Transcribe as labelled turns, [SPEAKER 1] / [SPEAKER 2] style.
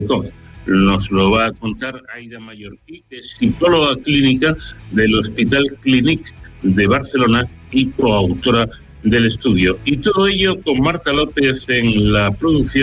[SPEAKER 1] COF. Nos lo va a contar Aida Mallorquí, que es psicóloga clínica del Hospital Clínic de Barcelona y coautora del estudio. Y todo ello con Marta López en la producción.